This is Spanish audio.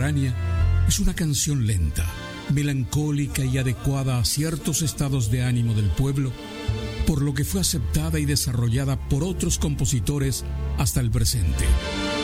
contemporánea, es una canción lenta, melancólica y adecuada a ciertos estados de ánimo del pueblo, por lo que fue aceptada y desarrollada por otros compositores hasta el presente.